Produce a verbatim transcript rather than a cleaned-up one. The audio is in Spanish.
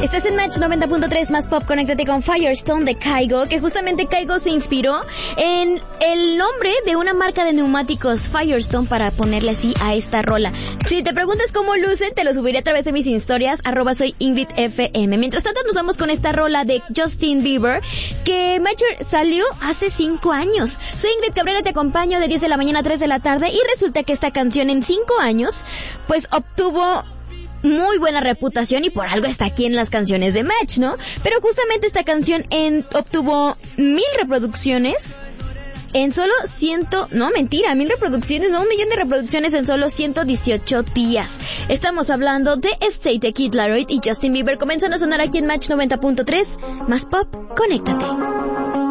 Estás en Match noventa punto tres más pop, conéctate con Firestone de Kygo, que justamente Kygo se inspiró en el nombre de una marca de neumáticos Firestone para ponerle así a esta rola. Si te preguntas cómo lucen, te lo subiré a través de mis historias, arroba soy Ingrid F M. Mientras tanto nos vamos con esta rola de Justin Bieber, que Mature salió hace cinco años. Soy Ingrid Cabrera, te acompaño de diez de la mañana a tres de la tarde, y resulta que esta canción en cinco años, pues obtuvo muy buena reputación y por algo está aquí en las canciones de Match, ¿no? Pero justamente esta canción en, obtuvo mil reproducciones en solo ciento... No, mentira, mil reproducciones, no, un millón de reproducciones en solo ciento dieciocho días. Estamos hablando de State de Kid Laroi y Justin Bieber. Comenzando a sonar aquí en Match noventa punto tres. Más pop, conéctate.